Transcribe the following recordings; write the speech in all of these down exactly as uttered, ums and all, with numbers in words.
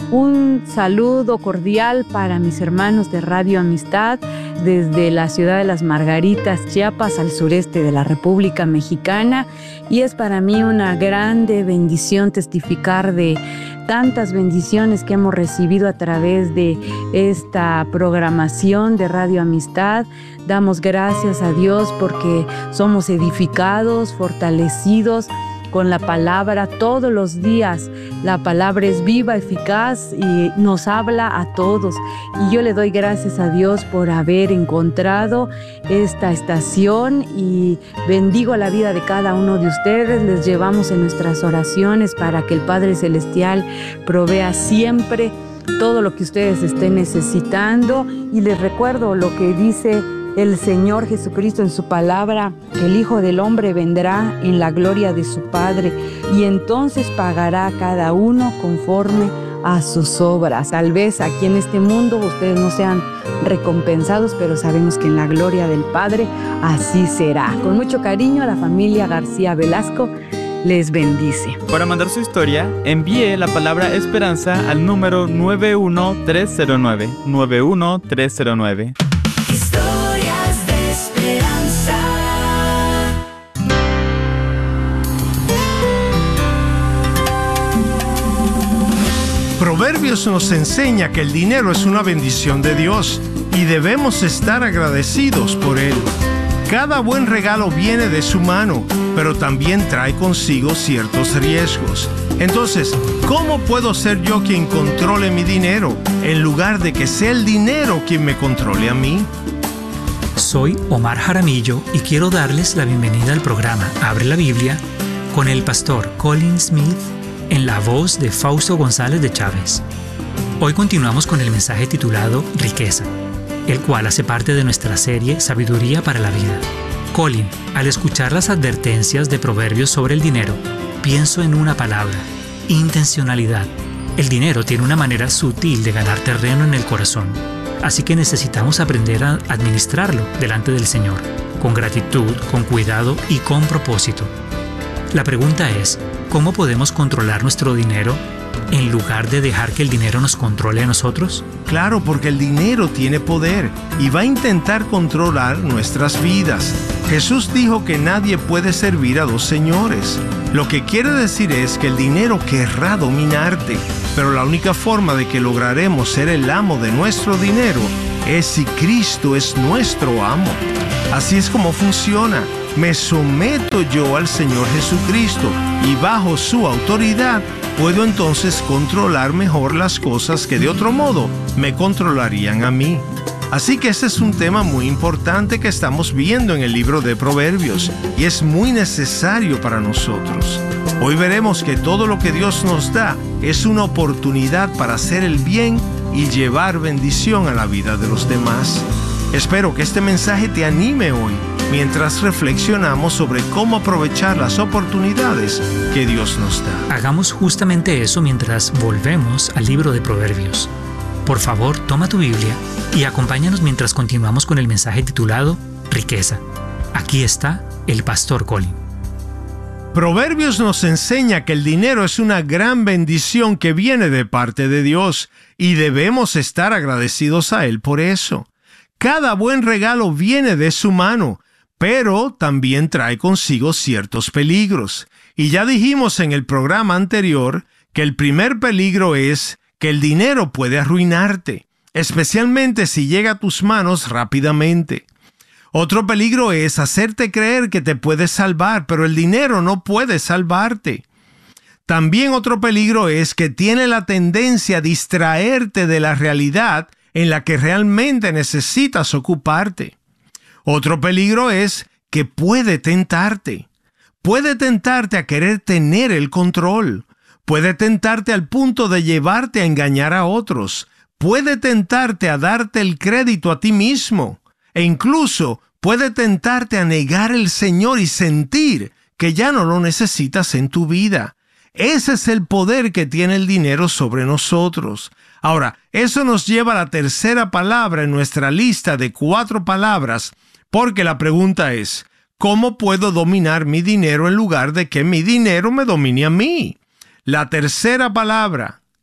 Un saludo cordial para mis hermanos de Radio Amistad desde la ciudad de Las Margaritas, Chiapas, al sureste de la República Mexicana. Y es para mí una grande bendición testificar de tantas bendiciones que hemos recibido a través de esta programación de Radio Amistad. Damos gracias a Dios porque somos edificados, fortalecidos con la palabra todos los días. La palabra es viva, eficaz y nos habla a todos. Y yo le doy gracias a Dios por haber encontrado esta estación y bendigo la vida de cada uno de ustedes. Les llevamos en nuestras oraciones para que el Padre Celestial provea siempre todo lo que ustedes estén necesitando. Y les recuerdo lo que dice el Señor Jesucristo en su palabra, que el Hijo del Hombre vendrá en la gloria de su Padre y entonces pagará a cada uno conforme a sus obras. Tal vez aquí en este mundo ustedes no sean recompensados, pero sabemos que en la gloria del Padre así será. Con mucho cariño, la familia García Velasco les bendice. Para mandar su historia, envíe la palabra esperanza al número nueve uno tres cero nueve, nueve uno tres cero nueve. Proverbios nos enseña que el dinero es una bendición de Dios y debemos estar agradecidos por él. Cada buen regalo viene de su mano, pero también trae consigo ciertos riesgos. Entonces, ¿cómo puedo ser yo quien controle mi dinero en lugar de que sea el dinero quien me controle a mí? Soy Omar Jaramillo y quiero darles la bienvenida al programa Abre la Biblia con el pastor Colin Smith en la voz de Fausto González de Chávez. Hoy continuamos con el mensaje titulado Riqueza, el cual hace parte de nuestra serie Sabiduría para la Vida. Colin, al escuchar las advertencias de Proverbios sobre el dinero, pienso en una palabra: intencionalidad. El dinero tiene una manera sutil de ganar terreno en el corazón, así que necesitamos aprender a administrarlo delante del Señor, con gratitud, con cuidado y con propósito. La pregunta es, ¿cómo podemos controlar nuestro dinero en lugar de dejar que el dinero nos controle a nosotros? Claro, porque el dinero tiene poder y va a intentar controlar nuestras vidas. Jesús dijo que nadie puede servir a dos señores. Lo que quiere decir es que el dinero querrá dominarte, pero la única forma de que lograremos ser el amo de nuestro dinero es si Cristo es nuestro amo. Así es como funciona. Me someto yo al Señor Jesucristo y bajo su autoridad puedo entonces controlar mejor las cosas que de otro modo me controlarían a mí. Así que este es un tema muy importante que estamos viendo en el libro de Proverbios y es muy necesario para nosotros. Hoy veremos que todo lo que Dios nos da es una oportunidad para hacer el bien y llevar bendición a la vida de los demás. Espero que este mensaje te anime hoy mientras reflexionamos sobre cómo aprovechar las oportunidades que Dios nos da. Hagamos justamente eso mientras volvemos al libro de Proverbios. Por favor, toma tu Biblia y acompáñanos mientras continuamos con el mensaje titulado Riqueza. Aquí está el pastor Colin. Proverbios nos enseña que el dinero es una gran bendición que viene de parte de Dios y debemos estar agradecidos a Él por eso. Cada buen regalo viene de su mano, pero también trae consigo ciertos peligros. Y ya dijimos en el programa anterior que el primer peligro es que el dinero puede arruinarte, especialmente si llega a tus manos rápidamente. Otro peligro es hacerte creer que te puedes salvar, pero el dinero no puede salvarte. También otro peligro es que tiene la tendencia a distraerte de la realidad en la que realmente necesitas ocuparte. Otro peligro es que puede tentarte. Puede tentarte a querer tener el control. Puede tentarte al punto de llevarte a engañar a otros. Puede tentarte a darte el crédito a ti mismo. E incluso puede tentarte a negar el Señor y sentir que ya no lo necesitas en tu vida. Ese es el poder que tiene el dinero sobre nosotros. Ahora, eso nos lleva a la tercera palabra en nuestra lista de cuatro palabras, porque la pregunta es, ¿cómo puedo dominar mi dinero en lugar de que mi dinero me domine a mí? La tercera palabra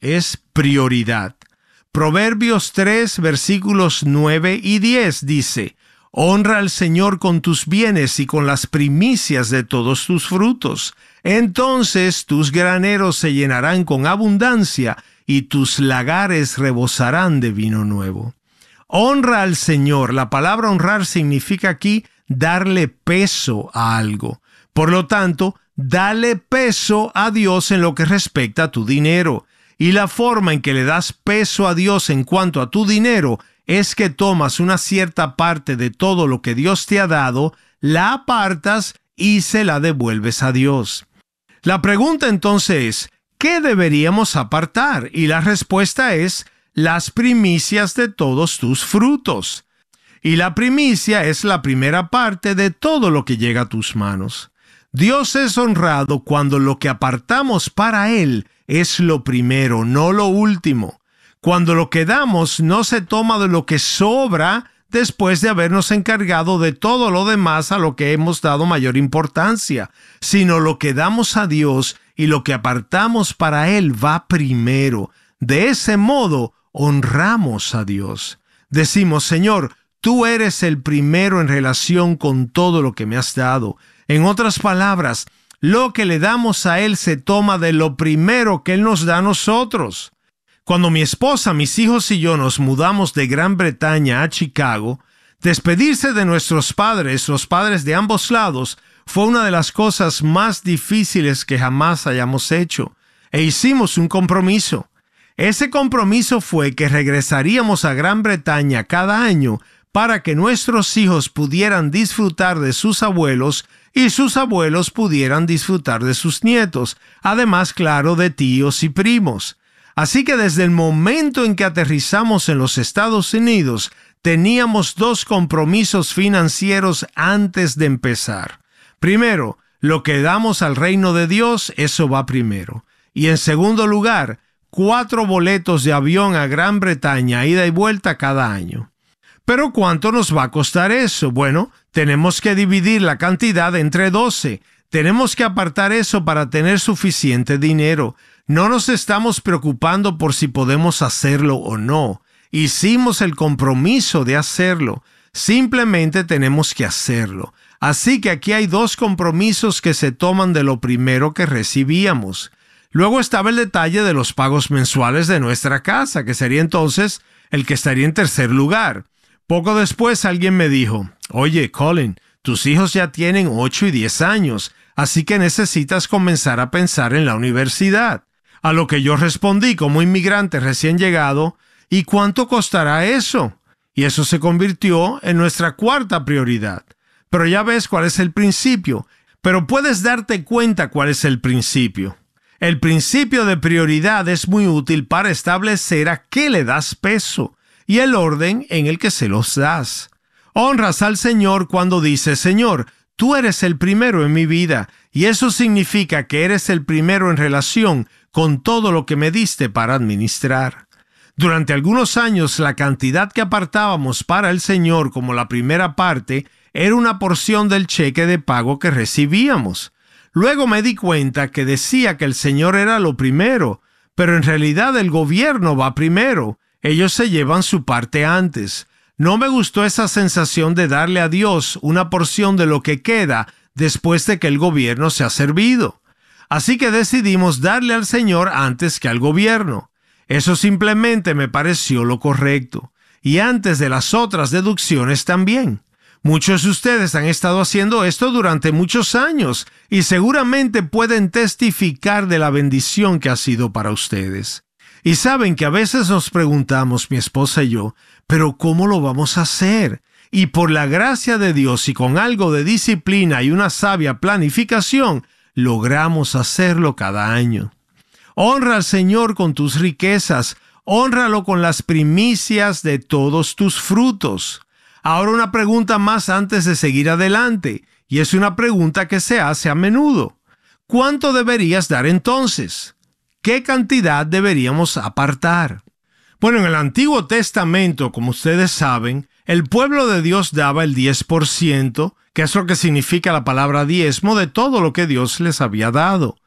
es prioridad. Proverbios tres, versículos nueve y diez dice: Honra al Señor con tus bienes y con las primicias de todos tus frutos. Entonces tus graneros se llenarán con abundancia y tus lagares rebosarán de vino nuevo. Honra al Señor. La palabra honrar significa aquí darle peso a algo. Por lo tanto, dale peso a Dios en lo que respecta a tu dinero. Y la forma en que le das peso a Dios en cuanto a tu dinero es que tomas una cierta parte de todo lo que Dios te ha dado, la apartas y se la devuelves a Dios. La pregunta entonces es, ¿qué deberíamos apartar? Y la respuesta es, las primicias de todos tus frutos. Y la primicia es la primera parte de todo lo que llega a tus manos. Dios es honrado cuando lo que apartamos para Él es lo primero, no lo último. Cuando lo que damos no se toma de lo que sobra después de habernos encargado de todo lo demás a lo que hemos dado mayor importancia, sino lo que damos a Dios y lo que apartamos para Él va primero. De ese modo, honramos a Dios. Decimos, Señor, tú eres el primero en relación con todo lo que me has dado. En otras palabras, lo que le damos a Él se toma de lo primero que Él nos da a nosotros. Cuando mi esposa, mis hijos y yo nos mudamos de Gran Bretaña a Chicago, despedirse de nuestros padres, los padres de ambos lados, fue una de las cosas más difíciles que jamás hayamos hecho. E hicimos un compromiso. Ese compromiso fue que regresaríamos a Gran Bretaña cada año para que nuestros hijos pudieran disfrutar de sus abuelos y sus abuelos pudieran disfrutar de sus nietos, además, claro, de tíos y primos. Así que desde el momento en que aterrizamos en los Estados Unidos, teníamos dos compromisos financieros antes de empezar. Primero, lo que damos al reino de Dios, eso va primero. Y en segundo lugar, cuatro boletos de avión a Gran Bretaña, ida y vuelta cada año. ¿Pero cuánto nos va a costar eso? Bueno, tenemos que dividir la cantidad entre doce. Tenemos que apartar eso para tener suficiente dinero. No nos estamos preocupando por si podemos hacerlo o no. Hicimos el compromiso de hacerlo. Simplemente tenemos que hacerlo. Así que aquí hay dos compromisos que se toman de lo primero que recibíamos. Luego estaba el detalle de los pagos mensuales de nuestra casa, que sería entonces el que estaría en tercer lugar. Poco después alguien me dijo, oye, Colin, tus hijos ya tienen ocho y diez años, así que necesitas comenzar a pensar en la universidad. A lo que yo respondí como inmigrante recién llegado, ¿y cuánto costará eso? Y eso se convirtió en nuestra cuarta prioridad. Pero ya ves cuál es el principio. Pero puedes darte cuenta cuál es el principio. El principio de prioridad es muy útil para establecer a qué le das peso y el orden en el que se los das. Honras al Señor cuando dices, Señor, tú eres el primero en mi vida, y eso significa que eres el primero en relación con todo lo que me diste para administrar. Durante algunos años, la cantidad que apartábamos para el Señor como la primera parte era una porción del cheque de pago que recibíamos. Luego me di cuenta que decía que el Señor era lo primero, pero en realidad el gobierno va primero. Ellos se llevan su parte antes. No me gustó esa sensación de darle a Dios una porción de lo que queda después de que el gobierno se ha servido. Así que decidimos darle al Señor antes que al gobierno. Eso simplemente me pareció lo correcto. Y antes de las otras deducciones también. Muchos de ustedes han estado haciendo esto durante muchos años y seguramente pueden testificar de la bendición que ha sido para ustedes. Y saben que a veces nos preguntamos, mi esposa y yo, ¿pero cómo lo vamos a hacer? Y por la gracia de Dios y con algo de disciplina y una sabia planificación, logramos hacerlo cada año. Honra al Señor con tus riquezas, hónralo con las primicias de todos tus frutos. Ahora una pregunta más antes de seguir adelante, y es una pregunta que se hace a menudo. ¿Cuánto deberías dar entonces? ¿Qué cantidad deberíamos apartar? Bueno, en el Antiguo Testamento, como ustedes saben, el pueblo de Dios daba el diez por ciento, que es lo que significa la palabra diezmo, de todo lo que Dios les había dado.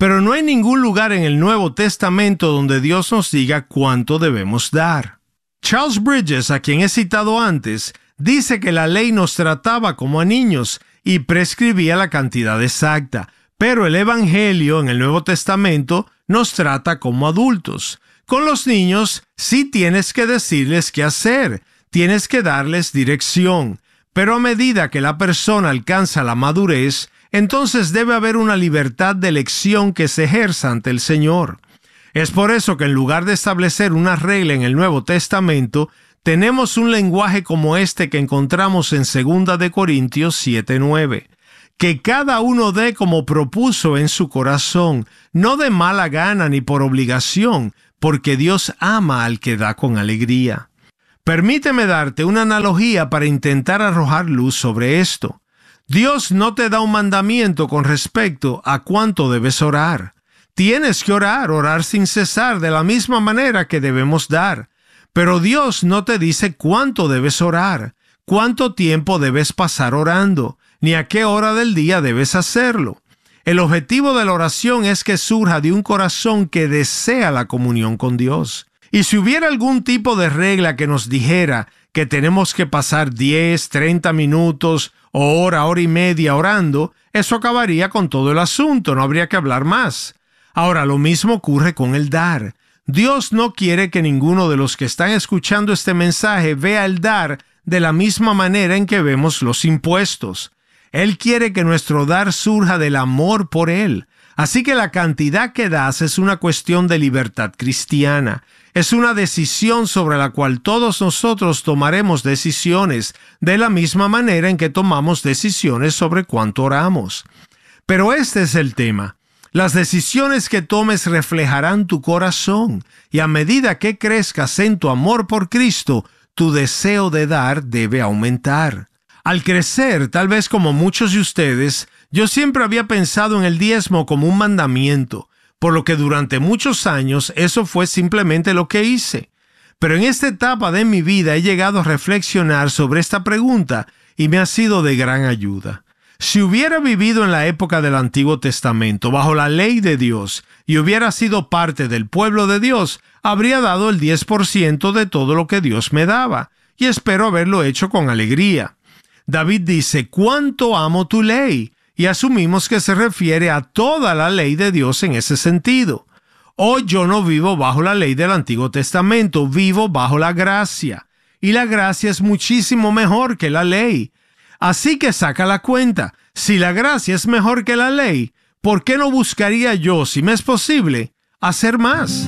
pero no hay ningún lugar en el Nuevo Testamento donde Dios nos diga cuánto debemos dar. Charles Bridges, a quien he citado antes, dice que la ley nos trataba como a niños y prescribía la cantidad exacta, pero el Evangelio en el Nuevo Testamento nos trata como adultos. Con los niños sí tienes que decirles qué hacer, tienes que darles dirección, pero a medida que la persona alcanza la madurez, entonces debe haber una libertad de elección que se ejerza ante el Señor. Es por eso que en lugar de establecer una regla en el Nuevo Testamento, tenemos un lenguaje como este que encontramos en segunda de Corintios siete nueve. Que cada uno dé como propuso en su corazón, no de mala gana ni por obligación, porque Dios ama al que da con alegría. Permíteme darte una analogía para intentar arrojar luz sobre esto. Dios no te da un mandamiento con respecto a cuánto debes orar. Tienes que orar, orar sin cesar, de la misma manera que debemos dar. Pero Dios no te dice cuánto debes orar, cuánto tiempo debes pasar orando, ni a qué hora del día debes hacerlo. El objetivo de la oración es que surja de un corazón que desea la comunión con Dios. Y si hubiera algún tipo de regla que nos dijera que tenemos que pasar diez, treinta minutos o hora, hora y media orando, eso acabaría con todo el asunto, no habría que hablar más. Ahora, lo mismo ocurre con el dar. Dios no quiere que ninguno de los que están escuchando este mensaje vea el dar de la misma manera en que vemos los impuestos. Él quiere que nuestro dar surja del amor por Él. Así que la cantidad que das es una cuestión de libertad cristiana. Es una decisión sobre la cual todos nosotros tomaremos decisiones de la misma manera en que tomamos decisiones sobre cuánto oramos. Pero este es el tema. Las decisiones que tomes reflejarán tu corazón, y a medida que crezcas en tu amor por Cristo, tu deseo de dar debe aumentar. Al crecer, tal vez como muchos de ustedes, yo siempre había pensado en el diezmo como un mandamiento, por lo que durante muchos años eso fue simplemente lo que hice. Pero en esta etapa de mi vida he llegado a reflexionar sobre esta pregunta y me ha sido de gran ayuda. Si hubiera vivido en la época del Antiguo Testamento, bajo la ley de Dios, y hubiera sido parte del pueblo de Dios, habría dado el diez por ciento de todo lo que Dios me daba, y espero haberlo hecho con alegría. David dice, «¿Cuánto amo tu ley?» Y asumimos que se refiere a toda la ley de Dios en ese sentido. Hoy yo no vivo bajo la ley del Antiguo Testamento, vivo bajo la gracia. Y la gracia es muchísimo mejor que la ley. Así que saca la cuenta. Si la gracia es mejor que la ley, ¿por qué no buscaría yo, si me es posible, hacer más?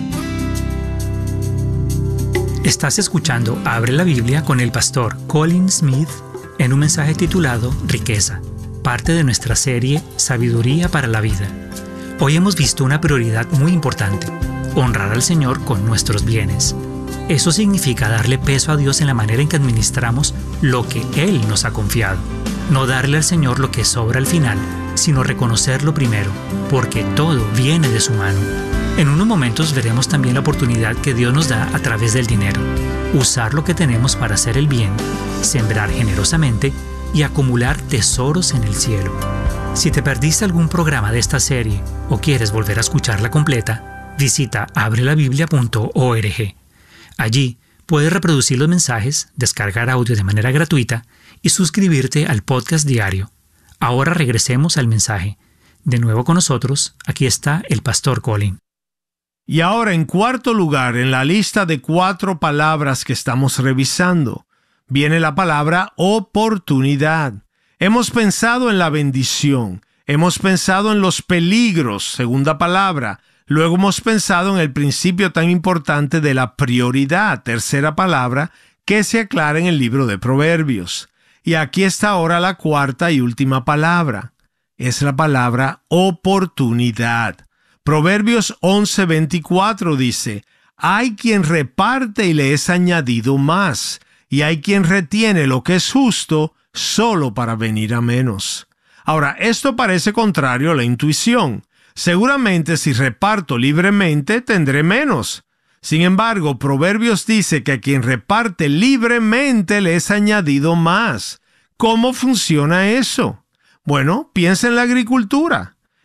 Estás escuchando Abre la Biblia con el pastor Colin Smith en un mensaje titulado Riqueza, parte de nuestra serie Sabiduría para la Vida. Hoy hemos visto una prioridad muy importante: honrar al Señor con nuestros bienes. Eso significa darle peso a Dios en la manera en que administramos lo que Él nos ha confiado. No darle al Señor lo que sobra al final, sino reconocerlo primero, porque todo viene de su mano. En unos momentos veremos también la oportunidad que Dios nos da a través del dinero. Usar lo que tenemos para hacer el bien, sembrar generosamente y acumular tesoros en el cielo. Si te perdiste algún programa de esta serie o quieres volver a escucharla completa, visita abre la biblia punto org. Allí puedes reproducir los mensajes, descargar audio de manera gratuita y suscribirte al podcast diario. Ahora regresemos al mensaje. De nuevo con nosotros, aquí está el pastor Colin. Y ahora, en cuarto lugar, en la lista de cuatro palabras que estamos revisando, viene la palabra oportunidad. Hemos pensado en la bendición, hemos pensado en los peligros, segunda palabra. Luego hemos pensado en el principio tan importante de la prioridad, tercera palabra, que se aclara en el libro de Proverbios. Y aquí está ahora la cuarta y última palabra. Es la palabra oportunidad. Proverbios once veinticuatro dice, «Hay quien reparte y le es añadido más, y hay quien retiene lo que es justo solo para venir a menos». Ahora, esto parece contrario a la intuición. Seguramente si reparto libremente tendré menos. Sin embargo, Proverbios dice que a quien reparte libremente le es añadido más. ¿Cómo funciona eso? Bueno, piensa en la agricultura.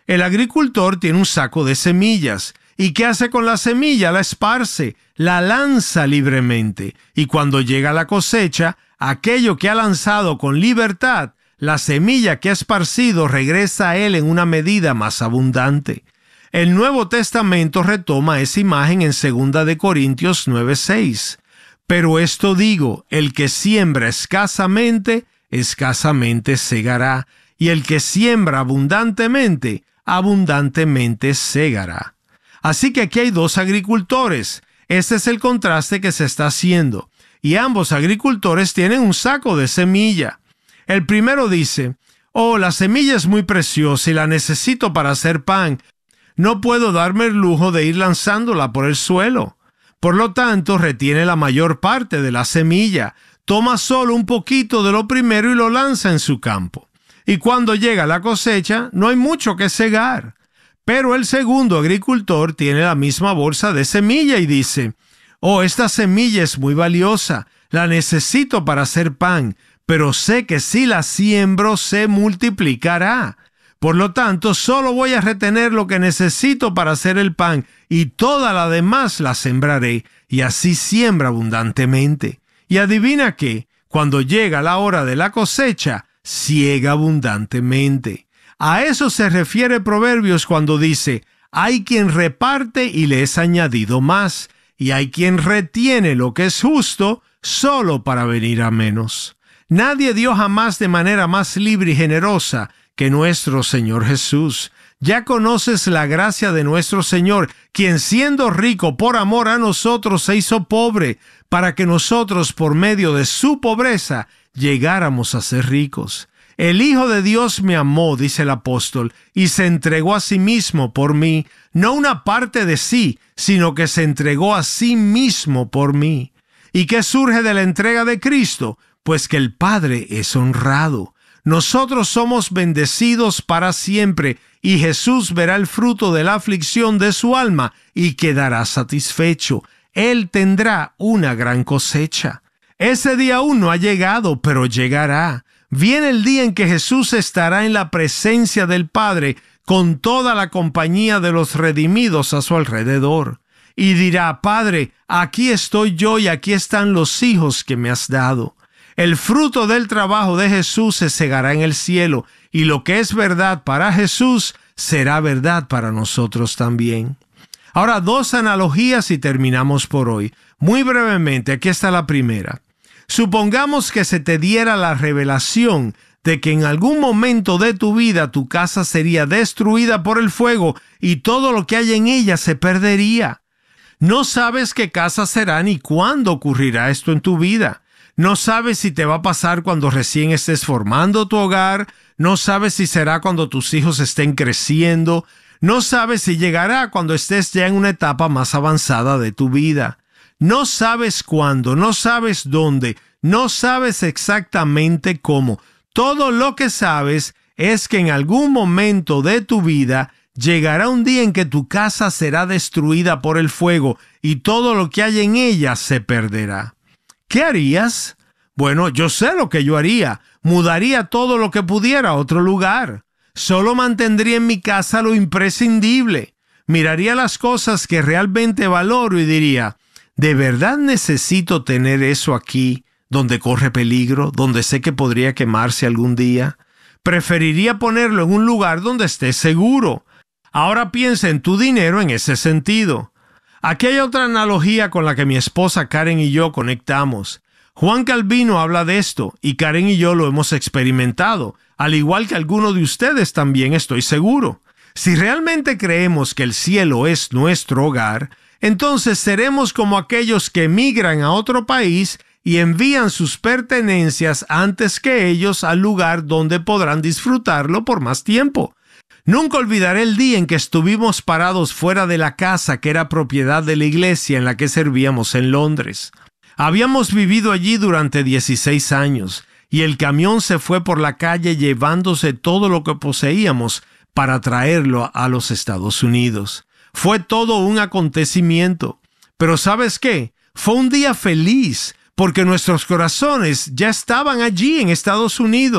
El agricultor tiene un saco de semillas. ¿Y qué hace con la semilla? La esparce, la lanza libremente. Y cuando llega la cosecha, aquello que ha lanzado con libertad, la semilla que ha esparcido regresa a él en una medida más abundante. El Nuevo Testamento retoma esa imagen en segunda de Corintios nueve seis. Pero esto digo, el que siembra escasamente, escasamente segará, y el que siembra abundantemente, abundantemente segará. Así que aquí hay dos agricultores. Este es el contraste que se está haciendo. Y ambos agricultores tienen un saco de semilla. El primero dice, oh, la semilla es muy preciosa y la necesito para hacer pan. No puedo darme el lujo de ir lanzándola por el suelo. Por lo tanto, retiene la mayor parte de la semilla. Toma solo un poquito de lo primero y lo lanza en su campo. Y cuando llega la cosecha, no hay mucho que segar. Pero el segundo agricultor tiene la misma bolsa de semilla y dice, oh, esta semilla es muy valiosa, la necesito para hacer pan, pero sé que si la siembro se multiplicará. Por lo tanto, solo voy a retener lo que necesito para hacer el pan y toda la demás la sembraré, y así siembra abundantemente. Y adivina qué, cuando llega la hora de la cosecha, siega abundantemente. A eso se refiere Proverbios cuando dice, hay quien reparte y le es añadido más, y hay quien retiene lo que es justo solo para venir a menos. Nadie dio jamás de manera más libre y generosa que nuestro Señor Jesús. Ya conoces la gracia de nuestro Señor, quien siendo rico por amor a nosotros se hizo pobre, para que nosotros por medio de su pobreza llegáramos a ser ricos. El Hijo de Dios me amó, dice el apóstol, y se entregó a sí mismo por mí, no una parte de sí, sino que se entregó a sí mismo por mí. ¿Y qué surge de la entrega de Cristo? Pues que el Padre es honrado. Nosotros somos bendecidos para siempre, y Jesús verá el fruto de la aflicción de su alma y quedará satisfecho. Él tendrá una gran cosecha. Ese día aún no ha llegado, pero llegará. Viene el día en que Jesús estará en la presencia del Padre con toda la compañía de los redimidos a su alrededor. Y dirá, Padre, aquí estoy yo y aquí están los hijos que me has dado. El fruto del trabajo de Jesús se segará en el cielo, y lo que es verdad para Jesús será verdad para nosotros también. Ahora, dos analogías y terminamos por hoy. Muy brevemente, aquí está la primera. Supongamos que se te diera la revelación de que en algún momento de tu vida tu casa sería destruida por el fuego y todo lo que hay en ella se perdería. No sabes qué casa será ni cuándo ocurrirá esto en tu vida. No sabes si te va a pasar cuando recién estés formando tu hogar. No sabes si será cuando tus hijos estén creciendo. No sabes si llegará cuando estés ya en una etapa más avanzada de tu vida. No sabes cuándo, no sabes dónde, no sabes exactamente cómo. Todo lo que sabes es que en algún momento de tu vida llegará un día en que tu casa será destruida por el fuego y todo lo que hay en ella se perderá. ¿Qué harías? Bueno, yo sé lo que yo haría. Mudaría todo lo que pudiera a otro lugar. Solo mantendría en mi casa lo imprescindible. Miraría las cosas que realmente valoro y diría, ¿de verdad necesito tener eso aquí, donde corre peligro, donde sé que podría quemarse algún día? Preferiría ponerlo en un lugar donde esté seguro. Ahora piensa en tu dinero en ese sentido. Aquí hay otra analogía con la que mi esposa Karen y yo conectamos. Juan Calvino habla de esto y Karen y yo lo hemos experimentado, al igual que algunos de ustedes también, estoy seguro. Si realmente creemos que el cielo es nuestro hogar, entonces seremos como aquellos que emigran a otro país y envían sus pertenencias antes que ellos al lugar donde podrán disfrutarlo por más tiempo. Nunca olvidaré el día en que estuvimos parados fuera de la casa que era propiedad de la iglesia en la que servíamos en Londres. Habíamos vivido allí durante dieciséis años y el camión se fue por la calle llevándose todo lo que poseíamos para traerlo a los Estados Unidos. Fue todo un acontecimiento. Pero ¿sabes qué? Fue un día feliz porque nuestros corazones ya estaban allí en Estados Unidos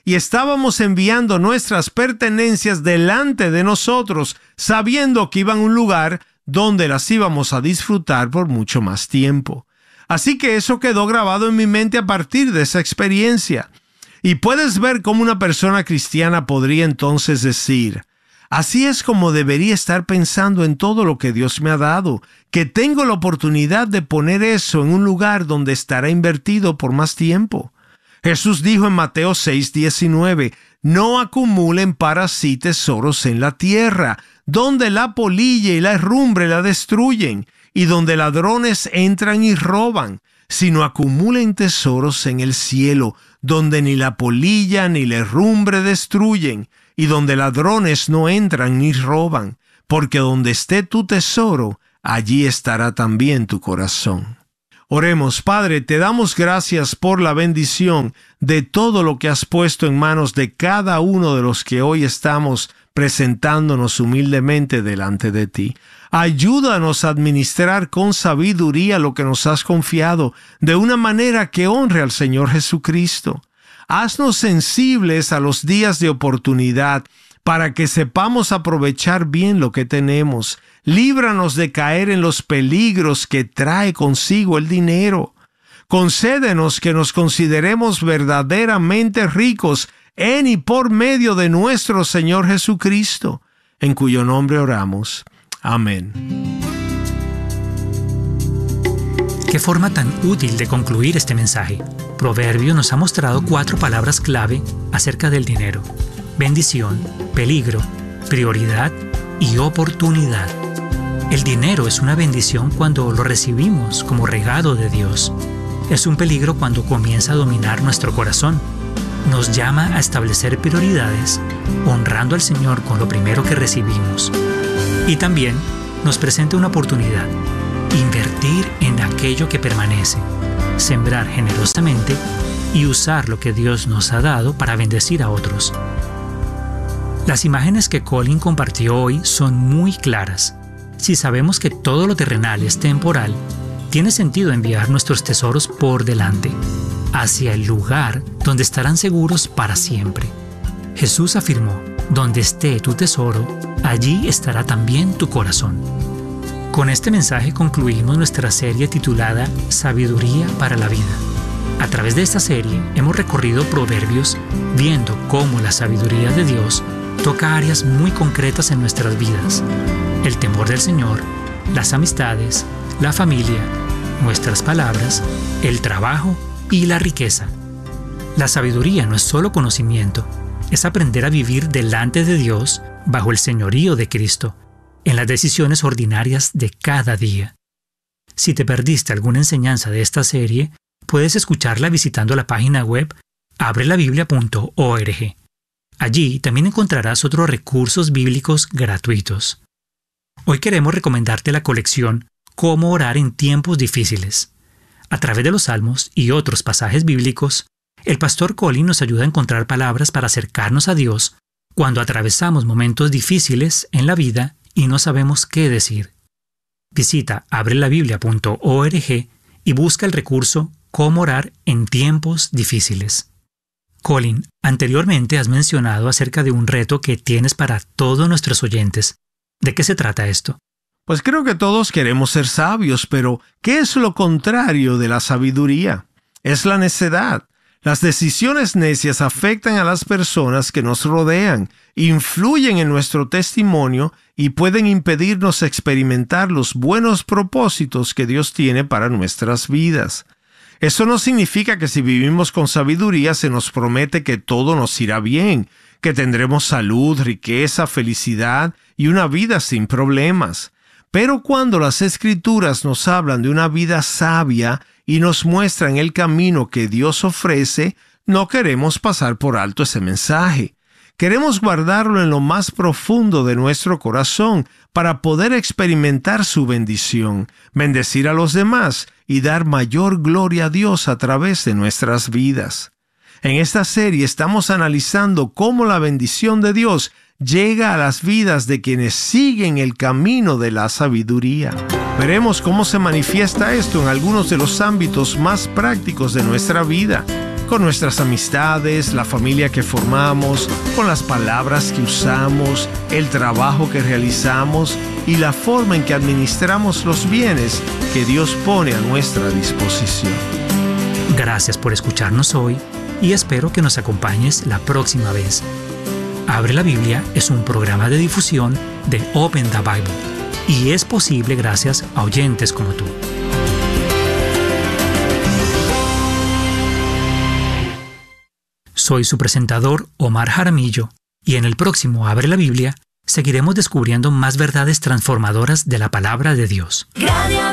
y estábamos enviando nuestras pertenencias delante de nosotros, sabiendo que iban a un lugar donde las íbamos a disfrutar por mucho más tiempo. Así que eso quedó grabado en mi mente a partir de esa experiencia. Y puedes ver cómo una persona cristiana podría entonces decir: así es como debería estar pensando en todo lo que Dios me ha dado, que tengo la oportunidad de poner eso en un lugar donde estará invertido por más tiempo. Jesús dijo en Mateo seis diecinueve, no acumulen para sí tesoros en la tierra, donde la polilla y la herrumbre la destruyen, y donde ladrones entran y roban, sino acumulen tesoros en el cielo, donde ni la polilla ni la herrumbre destruyen, y donde ladrones no entran ni roban, porque donde esté tu tesoro, allí estará también tu corazón. Oremos. Padre, te damos gracias por la bendición de todo lo que has puesto en manos de cada uno de los que hoy estamos presentándonos humildemente delante de ti. Ayúdanos a administrar con sabiduría lo que nos has confiado, de una manera que honre al Señor Jesucristo. Haznos sensibles a los días de oportunidad, para que sepamos aprovechar bien lo que tenemos. Líbranos de caer en los peligros que trae consigo el dinero. Concédenos que nos consideremos verdaderamente ricos en y por medio de nuestro Señor Jesucristo, en cuyo nombre oramos. Amén. Qué forma tan útil de concluir este mensaje. Proverbio nos ha mostrado cuatro palabras clave acerca del dinero: bendición, peligro, prioridad y oportunidad. El dinero es una bendición cuando lo recibimos como regalo de Dios. Es un peligro cuando comienza a dominar nuestro corazón. Nos llama a establecer prioridades, honrando al Señor con lo primero que recibimos. Y también nos presenta una oportunidad: invertir en aquello que permanece, sembrar generosamente y usar lo que Dios nos ha dado para bendecir a otros. Las imágenes que Colin compartió hoy son muy claras. Si sabemos que todo lo terrenal es temporal, tiene sentido enviar nuestros tesoros por delante, hacia el lugar donde estarán seguros para siempre. Jesús afirmó: donde esté tu tesoro, allí estará también tu corazón. Con este mensaje concluimos nuestra serie titulada Sabiduría para la Vida. A través de esta serie hemos recorrido Proverbios, viendo cómo la sabiduría de Dios toca áreas muy concretas en nuestras vidas: el temor del Señor, las amistades, la familia, nuestras palabras, el trabajo y la riqueza. La sabiduría no es solo conocimiento, es aprender a vivir delante de Dios bajo el señorío de Cristo, en las decisiones ordinarias de cada día. Si te perdiste alguna enseñanza de esta serie, puedes escucharla visitando la página web abre la biblia punto org. Allí también encontrarás otros recursos bíblicos gratuitos. Hoy queremos recomendarte la colección Cómo orar en tiempos difíciles. A través de los salmos y otros pasajes bíblicos, el pastor Colin nos ayuda a encontrar palabras para acercarnos a Dios cuando atravesamos momentos difíciles en la vida y no sabemos qué decir. Visita abre la biblia punto org y busca el recurso Cómo orar en tiempos difíciles. Colin, anteriormente has mencionado acerca de un reto que tienes para todos nuestros oyentes. ¿De qué se trata esto? Pues creo que todos queremos ser sabios, pero ¿qué es lo contrario de la sabiduría? Es la necedad. Las decisiones necias afectan a las personas que nos rodean, influyen en nuestro testimonio y pueden impedirnos experimentar los buenos propósitos que Dios tiene para nuestras vidas. Eso no significa que si vivimos con sabiduría se nos promete que todo nos irá bien, que tendremos salud, riqueza, felicidad y una vida sin problemas. Pero cuando las Escrituras nos hablan de una vida sabia y nos muestran el camino que Dios ofrece, no queremos pasar por alto ese mensaje. Queremos guardarlo en lo más profundo de nuestro corazón para poder experimentar su bendición, bendecir a los demás y dar mayor gloria a Dios a través de nuestras vidas. En esta serie estamos analizando cómo la bendición de Dios llega a las vidas de quienes siguen el camino de la sabiduría. Veremos cómo se manifiesta esto en algunos de los ámbitos más prácticos de nuestra vida, con nuestras amistades, la familia que formamos, con las palabras que usamos, el trabajo que realizamos y la forma en que administramos los bienes que Dios pone a nuestra disposición. Gracias por escucharnos hoy y espero que nos acompañes la próxima vez. Abre la Biblia es un programa de difusión de Open the Bible y es posible gracias a oyentes como tú. Soy su presentador Omar Jaramillo y en el próximo Abre la Biblia seguiremos descubriendo más verdades transformadoras de la palabra de Dios.